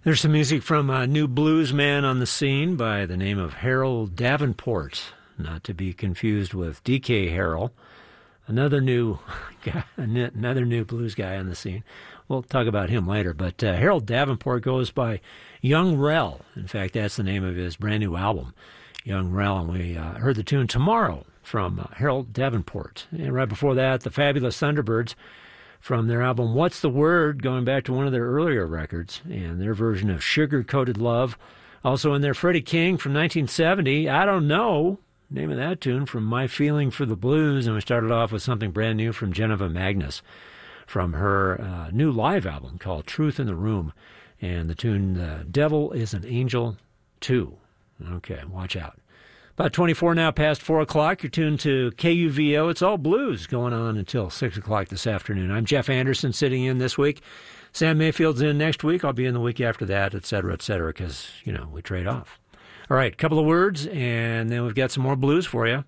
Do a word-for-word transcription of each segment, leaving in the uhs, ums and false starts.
There's some music from a new blues man on the scene by the name of Harold Davenport, not to be confused with D K Harrell, another new guy, another new blues guy on the scene. We'll talk about him later, but uh, Harold Davenport goes by Young Rel. In fact, that's the name of his brand new album, Young Rel, and we uh, heard the tune Tomorrow from uh, Harold Davenport. And right before that, the Fabulous Thunderbirds from their album What's the Word, going back to one of their earlier records, and their version of Sugar Coated Love. Also in there, Freddie King from nineteen seventy, I Don't Know, name of that tune, from My Feeling for the Blues. And we started off with something brand new from Geneva Magnus from her uh, new live album called Truth in the Room, and the tune The Devil is an Angel too. Okay, watch out. About twenty-four now past four o'clock. You're tuned to K U V O. It's all blues going on until six o'clock this afternoon. I'm Jeff Anderson sitting in this week. Sam Mayfield's in next week. I'll be in the week after that, et cetera, et cetera, because, you know, we trade off. All right, a couple of words, and then we've got some more blues for you.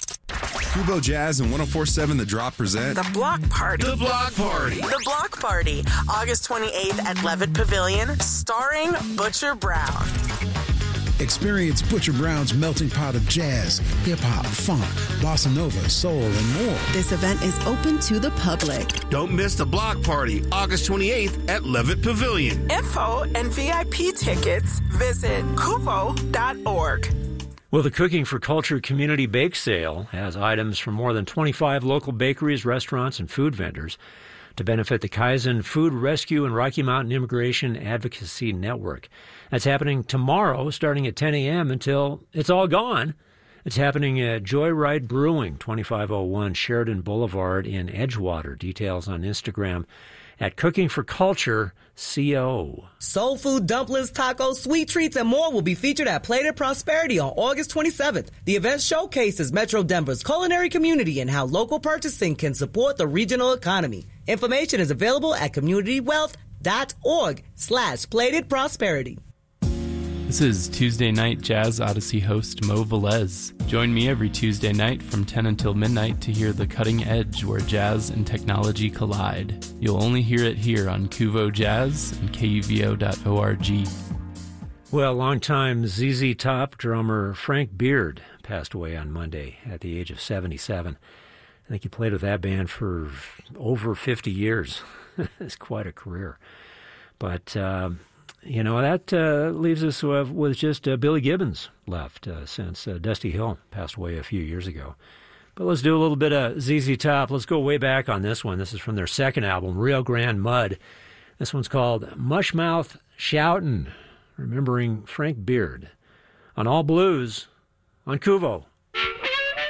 Kuvo Jazz and one oh four point seven The Drop present The Block Party. The Block Party. The Block Party, August twenty-eighth at Levitt Pavilion, starring Butcher Brown. Experience Butcher Brown's melting pot of jazz, hip-hop, funk, bossa nova, soul, and more. This event is open to the public. Don't miss the Block Party, August twenty-eighth at Levitt Pavilion. Info and V I P tickets, visit kuvo dot org. Well, the Cooking for Culture Community Bake Sale has items from more than twenty-five local bakeries, restaurants, and food vendors to benefit the Kaizen Food Rescue and Rocky Mountain Immigration Advocacy Network. That's happening tomorrow, starting at ten a.m. until it's all gone. It's happening at Joyride Brewing, twenty-five oh one Sheridan Boulevard in Edgewater. Details on Instagram at Cooking for Culture C O. Soul food, dumplings, tacos, sweet treats, and more will be featured at Plated Prosperity on August twenty-seventh. The event showcases Metro Denver's culinary community and how local purchasing can support the regional economy. Information is available at communitywealth.org slash Plated Prosperity. This is Tuesday Night Jazz Odyssey host Mo Velez. Join me every Tuesday night from ten until midnight to hear the cutting edge where jazz and technology collide. You'll only hear it here on Kuvo Jazz and K U V O dot org. Well, longtime Z Z Top drummer Frank Beard passed away on Monday at the age of seventy-seven. I think he played with that band for over fifty years. It's quite a career. But... Uh, You know, that uh, leaves us with, with just uh, Billy Gibbons left uh, since uh, Dusty Hill passed away a few years ago. But let's do a little bit of Z Z Top. Let's go way back on this one. This is from their second album, Rio Grande Mud. This one's called Mushmouth Shoutin', remembering Frank Beard. On All Blues, on Kuvo.